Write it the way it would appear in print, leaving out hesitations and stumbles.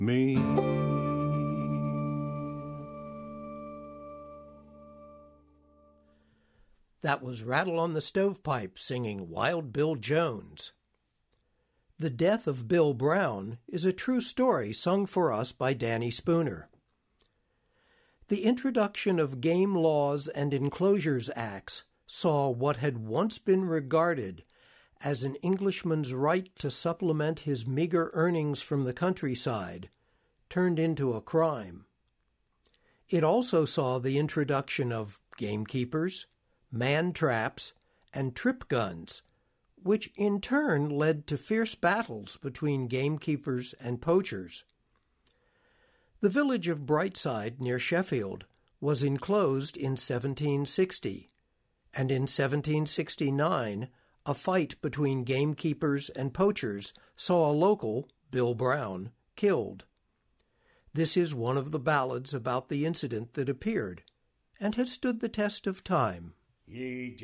Me. That was Rattle on the Stovepipe singing Wild Bill Jones. The death of Bill Brown is a true story sung for us by Danny Spooner. The introduction of Game Laws and Enclosures Acts saw what had once been regarded as an Englishman's right to supplement his meager earnings from the countryside turned into a crime. It also saw the introduction of gamekeepers, man traps, and trip guns, which in turn led to fierce battles between gamekeepers and poachers. The village of Brightside near Sheffield was enclosed in 1760, and in 1769 a fight between gamekeepers and poachers saw a local, Bill Brown, killed. This is one of the ballads about the incident that appeared, and has stood the test of time. Ye